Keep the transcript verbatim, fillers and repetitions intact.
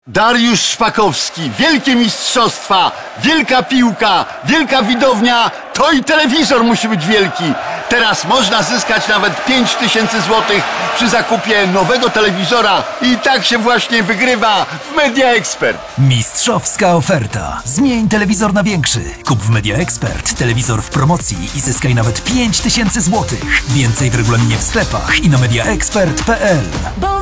Dariusz Szpakowski, wielkie mistrzostwa, wielka piłka, wielka widownia, to i telewizor musi być wielki. Teraz można zyskać nawet pięć tysięcy złotych przy zakupie nowego telewizora i tak się właśnie wygrywa w Media Expert. Mistrzowska oferta. Zmień telewizor na większy. Kup w Media Expert telewizor w promocji i zyskaj nawet pięć tysięcy złotych. Więcej w regulaminie w sklepach i na media expert kropka p l.